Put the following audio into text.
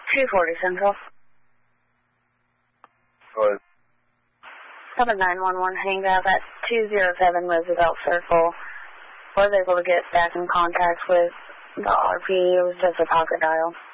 240 Central. Go ahead. 7911 hanged out at 207 Roosevelt Circle. Was able to get back in contact with the RP. It was just a pocket dial.